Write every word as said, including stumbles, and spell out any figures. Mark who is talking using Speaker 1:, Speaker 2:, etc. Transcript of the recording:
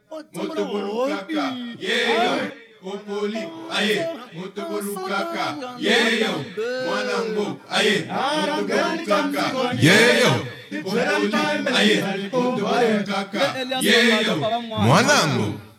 Speaker 1: Motobolu kaka, yeah, Popoli, aye, Motobolu kaka, yeah, Mwanango, aye, Motobolu kaka, yeah, Popoli, aye, Motobolu kaka, yeah, Mwanango.